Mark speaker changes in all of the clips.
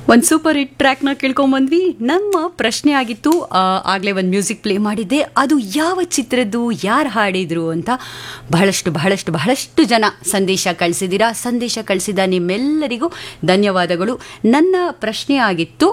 Speaker 1: ಒಂದು super hit ಟ್ರ್ಯಾಕ್ನ ಕೇಳ್ಕೊಂಬಂದ್ವಿ. ನಮ್ಮ ಪ್ರಶ್ನೆ ಆಗಿತ್ತು, ಆಗಲೇ ಒಂದು ಮ್ಯೂಸಿಕ್ ಪ್ಲೇ ಮಾಡಿದ್ದೆ, ಅದು ಯಾವ ಚಿತ್ರದ್ದು, ಯಾರು ಹಾಡಿದ್ರು ಅಂತ. ಬಹಳಷ್ಟು ಜನ ಸಂದೇಶ ಕಳಿಸಿದ್ದೀರಾ. ಸಂದೇಶ ಕಳಿಸಿದ ನಿಮ್ಮೆಲ್ಲರಿಗೂ ಧನ್ಯವಾದಗಳು. ನನ್ನ ಪ್ರಶ್ನೆ ಆಗಿತ್ತು,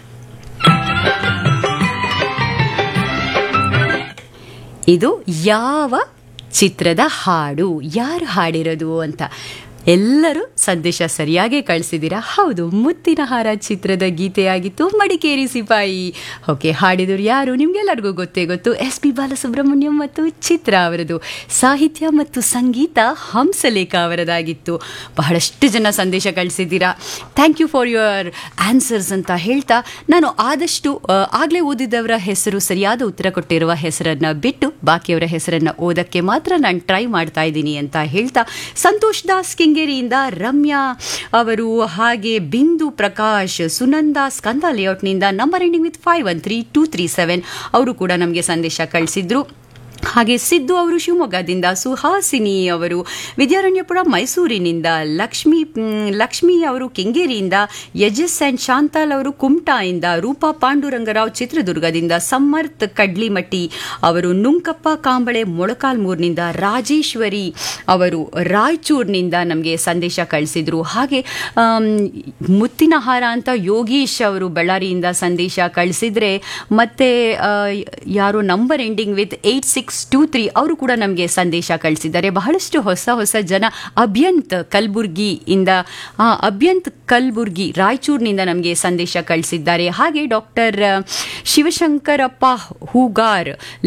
Speaker 1: ಇದು ಯಾವ ಚಿತ್ರದ ಹಾಡು, ಯಾರು ಹಾಡಿರೋದು ಅಂತ. ಎಲ್ಲರೂ ಸಂದೇಶ ಸರಿಯಾಗಿ ಕಳಿಸಿದ್ದೀರಾ. ಹೌದು, ಮುತ್ತಿನ ಹಾರ ಚಿತ್ರದ ಗೀತೆಯಾಗಿತ್ತು, ಮಡಿಕೇರಿ ಸಿಪಾಯಿ. ಓಕೆ, ಹಾಡಿದವರು ಯಾರು ನಿಮಗೆಲ್ಲರಿಗೂ ಗೊತ್ತೇ ಗೊತ್ತು, SP ಬಾಲಸುಬ್ರಹ್ಮಣ್ಯಂ ಮತ್ತು ಚಿತ್ರ ಅವರದು. ಸಾಹಿತ್ಯ ಮತ್ತು ಸಂಗೀತ ಹಂಸಲೇಖ ಅವರದಾಗಿತ್ತು. ಬಹಳಷ್ಟು ಜನ ಸಂದೇಶ ಕಳಿಸಿದ್ದೀರಾ. Thank you for your answers ಅಂತ ಹೇಳ್ತಾ, ನಾನು ಆದಷ್ಟು ಆಗಲೇ ಓದಿದವರ ಹೆಸರು, ಸರಿಯಾದ ಉತ್ತರ ಕೊಟ್ಟಿರುವ ಹೆಸರನ್ನು ಬಿಟ್ಟು ಬಾಕಿಯವರ ಹೆಸರನ್ನು ಓದಕ್ಕೆ ಮಾತ್ರ ನಾನು ಟ್ರೈ ಮಾಡ್ತಾ ಇದ್ದೀನಿ ಅಂತ ಹೇಳ್ತಾ, ಸಂತೋಷ್ ದಾಸ್ ಕೆಂಗೇರಿಯಿಂದ, ರಮ್ಯಾ ಅವರು, ಹಾಗೆ ಬಿಂದು ಪ್ರಕಾಶ್, ಸುನಂದಾ ಸ್ಕಂದ ಲೇಔಟ್ನಿಂದ, ನಂಬರ್ ಎಂಡಿಂಗ್ ವಿತ್ 513237 ಅವರು ಕೂಡ ನಮಗೆ ಸಂದೇಶ ಕಳಿಸಿದ್ರು. ಹಾಗೆ ಸಿದ್ದು ಅವರು ಶಿವಮೊಗ್ಗದಿಂದ, ಸುಹಾಸಿನಿ ಅವರು ವಿದ್ಯಾರಣ್ಯಪುರ ಮೈಸೂರಿನಿಂದ, ಲಕ್ಷ್ಮಿ ಅವರು ಕೆಂಗೇರಿಯಿಂದ, ಯಜಸ್ ಆ್ಯಂಡ್ ಶಾಂತಾಲ್ ಅವರು ಕುಮಟಾಯಿಂದ, ರೂಪಾ ಪಾಂಡುರಂಗರಾವ್ ಚಿತ್ರದುರ್ಗದಿಂದ, ಸಮರ್ಥ್ ಕಡ್ಲಿಮಟ್ಟಿ ಅವರು ನುಂಕಪ್ಪ ಕಾಂಬಳೆ ಮೊಳಕಾಲ್ಮೂರಿನಿಂದ, ರಾಜೇಶ್ವರಿ ಅವರು ರಾಯಚೂರಿನಿಂದ ನಮಗೆ ಸಂದೇಶ ಕಳಿಸಿದ್ರು. ಹಾಗೆ ಮುತ್ತಿನ ಹಾರ ಅಂತ ಯೋಗೀಶ್ ಅವರು ಬಳ್ಳಾರಿಯಿಂದ ಸಂದೇಶ ಕಳಿಸಿದ್ರೆ, ಮತ್ತೆ ಯಾರು ನಂಬರ್ ಎಂಡಿಂಗ್ ವಿತ್ 8623 ಅವರು ಕೂಡ ನಮಗೆ ಸಂದೇಶ ಕಳಿಸಿದ್ದಾರೆ. ಬಹಳಷ್ಟು ಹೊಸ ಜನ. ಅಭ್ಯಂತ್ ಕಲ್ಬುರ್ಗಿ ರಾಯಚೂರಿನಿಂದ ನಮಗೆ ಸಂದೇಶ ಕಳಿಸಿದ್ದಾರೆ. ಹಾಗೆ ಡಾಕ್ಟರ್ ಶಿವಶಂಕರಪ್ಪ ಹೂಗಾರ್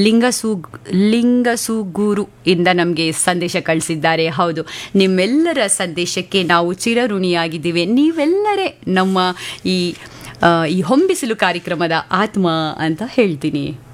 Speaker 1: ಲಿಂಗಸೂಗೂರು ಇಂದ ನಮಗೆ ಸಂದೇಶ ಕಳಿಸಿದ್ದಾರೆ. ಹೌದು, ನಿಮ್ಮೆಲ್ಲರ ಸಂದೇಶಕ್ಕೆ ನಾವು ಚಿರಋಣಿಯಾಗಿದ್ದೀವಿ. ನೀವೆಲ್ಲರೇ ನಮ್ಮ ಈ ಹೊಂಬಿಸಿಲು ಕಾರ್ಯಕ್ರಮದ ಆತ್ಮ ಅಂತ ಹೇಳ್ತೀನಿ.